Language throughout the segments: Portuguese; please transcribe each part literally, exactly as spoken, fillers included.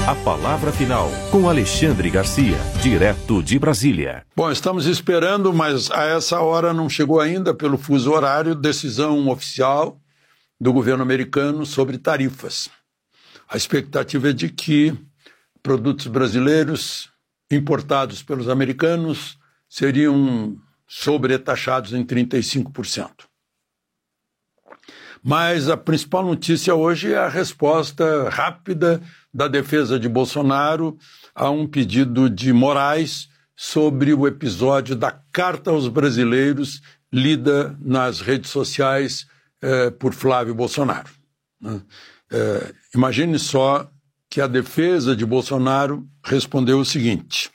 A palavra final, com Alexandre Garcia, direto de Brasília. Bom, estamos esperando, mas a essa hora não chegou ainda, pelo fuso horário, decisão oficial do governo americano sobre tarifas. A expectativa é de que produtos brasileiros importados pelos americanos seriam sobretaxados em trinta e cinco por cento. Mas a principal notícia hoje é a resposta rápida da defesa de Bolsonaro a um pedido de Moraes sobre o episódio da Carta aos Brasileiros lida nas redes sociais eh, por Flávio Bolsonaro. Né? Eh, imagine só que a defesa de Bolsonaro respondeu o seguinte: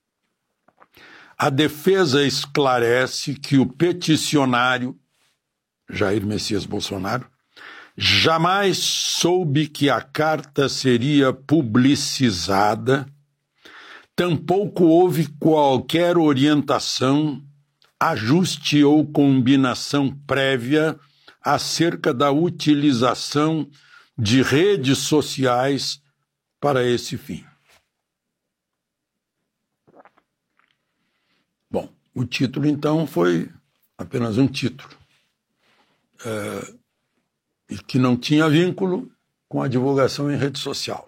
a defesa esclarece que o peticionário Jair Messias Bolsonaro jamais soube que a carta seria publicizada, tampouco houve qualquer orientação, ajuste ou combinação prévia acerca da utilização de redes sociais para esse fim. Bom, o título então foi apenas um título. É, e que não tinha vínculo com a divulgação em rede social.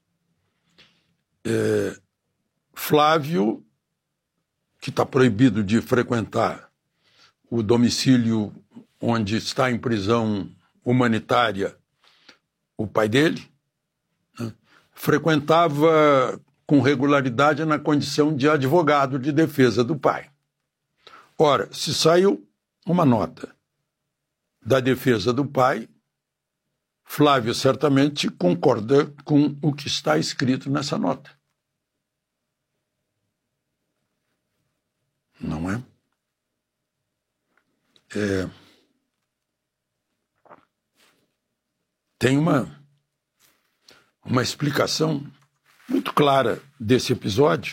É, Flávio, que está proibido de frequentar o domicílio onde está em prisão humanitária o pai dele, né, frequentava com regularidade na condição de advogado de defesa do pai. Ora, se saiu uma nota da defesa do pai, Flávio certamente concorda com o que está escrito nessa nota. Não é? É... Tem uma, uma explicação muito clara desse episódio,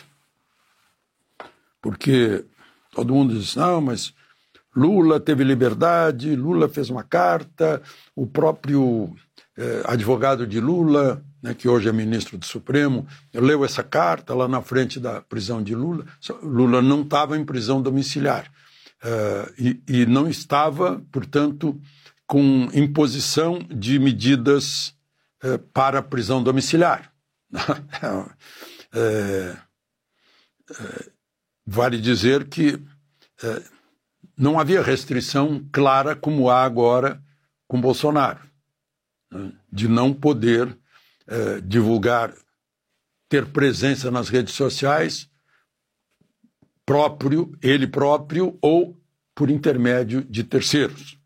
porque todo mundo diz, não, mas Lula teve liberdade, Lula fez uma carta, o próprio eh, advogado de Lula, né, que hoje é ministro do Supremo, leu essa carta lá na frente da prisão de Lula. Lula não estava em prisão domiciliar uh, e, e não estava, portanto, com imposição de medidas uh, para a prisão domiciliar. é, é, vale dizer que é, não havia restrição clara como há agora com Bolsonaro, né, de não poder é, divulgar, ter presença nas redes sociais próprio, ele próprio ou por intermédio de terceiros.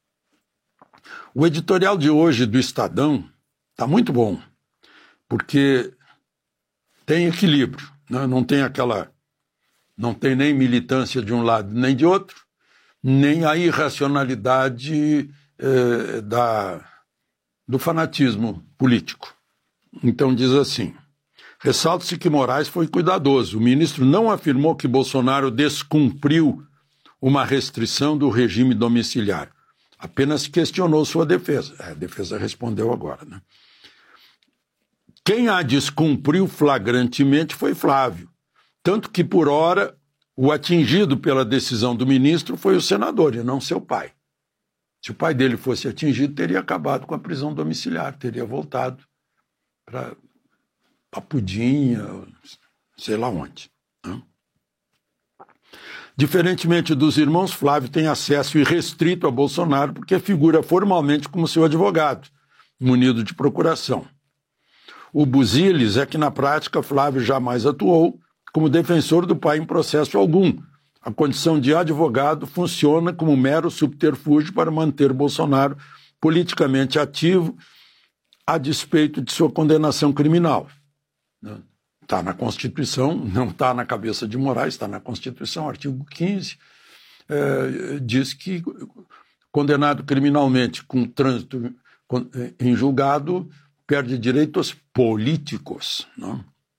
O editorial de hoje do Estadão está muito bom, porque tem equilíbrio, né? Não tem aquela, não tem nem militância de um lado nem de outro, nem a irracionalidade eh, da, do fanatismo político. Então diz assim: ressalta-se que Moraes foi cuidadoso. O ministro não afirmou que Bolsonaro descumpriu uma restrição do regime domiciliar, apenas questionou sua defesa. A defesa respondeu agora, né? Quem a descumpriu flagrantemente foi Flávio, tanto que, por hora, o atingido pela decisão do ministro foi o senador e não seu pai. Se o pai dele fosse atingido, teria acabado com a prisão domiciliar, teria voltado para Papudinha, sei lá onde. Né? Diferentemente dos irmãos, Flávio tem acesso irrestrito a Bolsonaro porque figura formalmente como seu advogado, munido de procuração. O busilis é que, na prática, Flávio jamais atuou como defensor do pai em processo algum. A condição de advogado funciona como mero subterfúgio para manter Bolsonaro politicamente ativo a despeito de sua condenação criminal. Está na Constituição, não está na cabeça de Moraes, está na Constituição, artigo quinze, é, diz que condenado criminalmente com trânsito em julgado perde direitos políticos. Não?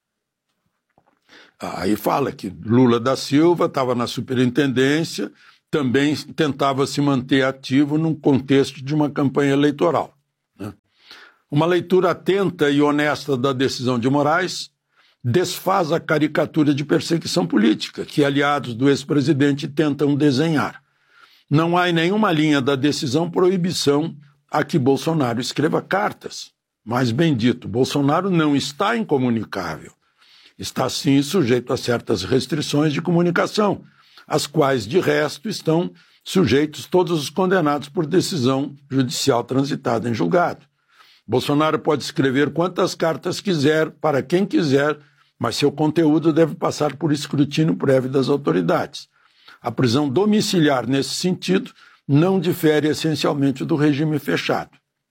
Aí fala que Lula da Silva estava na superintendência, também tentava se manter ativo num contexto de uma campanha eleitoral. Né? Uma leitura atenta e honesta da decisão de Moraes desfaz a caricatura de perseguição política que aliados do ex-presidente tentam desenhar. Não há em nenhuma linha da decisão proibição a que Bolsonaro escreva cartas. Mas, bem dito, Bolsonaro não está incomunicável. Está, sim, sujeito a certas restrições de comunicação, as quais, de resto, estão sujeitos todos os condenados por decisão judicial transitada em julgado. Bolsonaro pode escrever quantas cartas quiser, para quem quiser, mas seu conteúdo deve passar por escrutínio prévio das autoridades. A prisão domiciliar, nesse sentido, não difere essencialmente do regime fechado.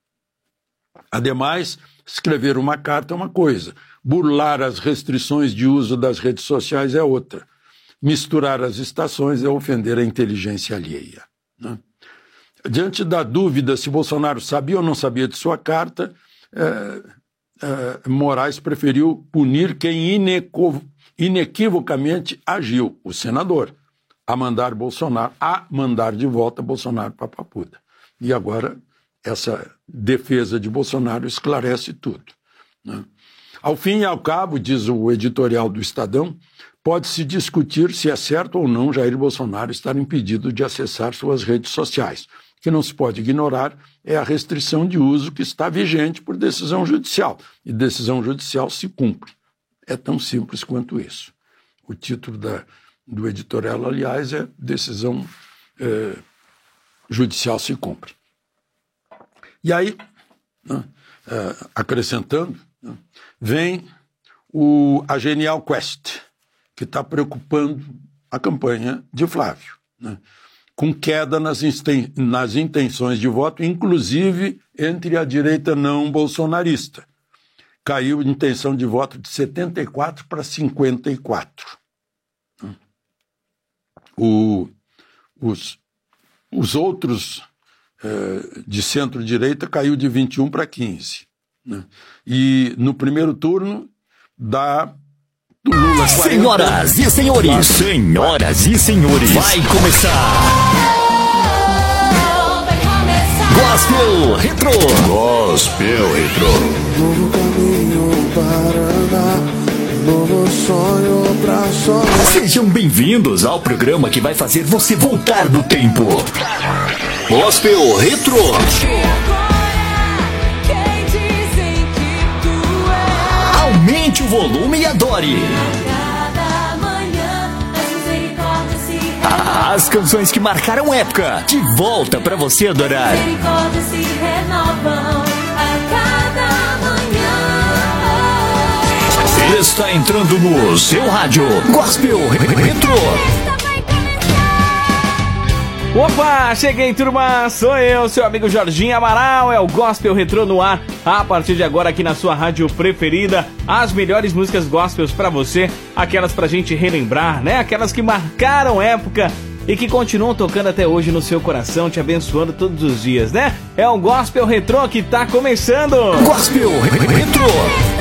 Ademais, escrever uma carta é uma coisa, burlar as restrições de uso das redes sociais é outra. Misturar as estações é ofender a inteligência alheia, né? Diante da dúvida se Bolsonaro sabia ou não sabia de sua carta, é, é, Moraes preferiu punir quem ineco, inequivocamente agiu, o senador, a mandar Bolsonaro, a mandar de volta Bolsonaro para a Papuda. E agora essa defesa de Bolsonaro esclarece tudo, né? Ao fim e ao cabo, diz o editorial do Estadão, pode-se discutir se é certo ou não Jair Bolsonaro estar impedido de acessar suas redes sociais. O que não se pode ignorar é a restrição de uso que está vigente por decisão judicial. E decisão judicial se cumpre. É tão simples quanto isso. O título da, do editorial, aliás, é decisão é, judicial se cumpre. E aí, né, é, acrescentando, né, vem o, a Genial Quest, que está preocupando a campanha de Flávio, né, com queda nas, insten- nas intenções de voto, inclusive entre a direita não bolsonarista. Caiu a intenção de voto de setenta e quatro para cinquenta e quatro. O, os, os outros eh, de centro-direita caiu de vinte e um para quinze. Né? E no primeiro turno dá do Lula quarenta. Senhoras e senhores, senhoras e senhores, vai começar Gospel Retro. Gospel Retro. Novo caminho para andar, novo sonho pra sonhar. Sejam bem-vindos ao programa que vai fazer você voltar no tempo. Gospel Retro. Aumente o volume e adore. As canções que marcaram época, de volta pra você adorar. Está entrando no seu rádio Gospel Retro. Opa, cheguei, turma, sou eu, seu amigo Jorginho Amaral, é o Gospel Retro no ar, a partir de agora aqui na sua rádio preferida, as melhores músicas gospels pra você, aquelas pra gente relembrar, né, aquelas que marcaram época e que continuam tocando até hoje no seu coração, te abençoando todos os dias, né, é o Gospel Retro que tá começando. Gospel Retro.